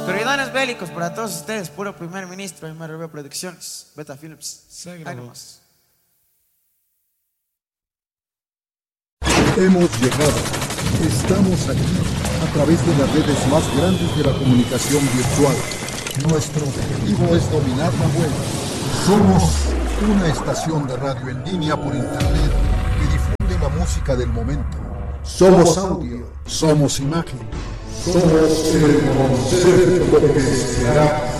Corridones bélicos para todos ustedes, puro primer ministro, MRB Producciones, Beta Films. Ahí nomás. Hemos llegado. Estamos aquí a través de las redes más grandes de la comunicación virtual. Nuestro objetivo es dominar la web. Somos una estación de radio en línea por internet que difunde la música del momento. Somos audio, somos imagen, somos el concepto que será